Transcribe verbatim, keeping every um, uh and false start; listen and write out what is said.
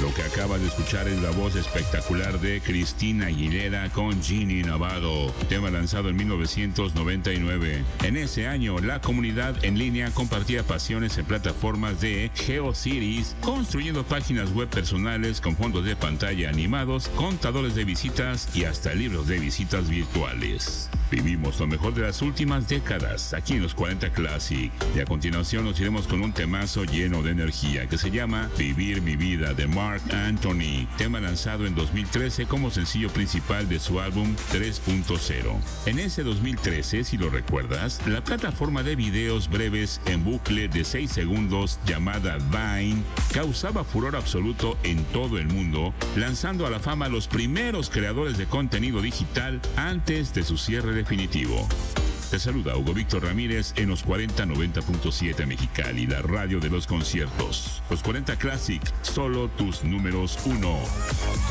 Lo que acaba de escuchar es la voz espectacular de Cristina Aguilera con Ginny Navarro, tema lanzado en mil novecientos noventa y nueve. En ese año, la comunidad en línea compartía pasiones en plataformas de GeoCities, construyendo páginas web personales con fondos de pantalla animados, contadores de visitas y hasta libros de visitas virtuales. Vivimos lo mejor de las últimas décadas aquí en los cuarenta Classic. Y a continuación nos iremos con un temazo lleno de energía que se llama Vivir mi vida de Marc Anthony, tema lanzado en dos mil trece como sencillo principal de su álbum tres punto cero. En ese dos mil trece, si lo recuerdas, la plataforma de videos breves en bucle de seis segundos llamada Vine causaba furor absoluto en todo el mundo, lanzando a la fama a los primeros creadores de contenido digital antes de su cierre definitivo. Te saluda Hugo Víctor Ramírez en los cuarenta noventa punto siete Mexicali, la radio de los conciertos. Los cuarenta Classic, solo tus números uno.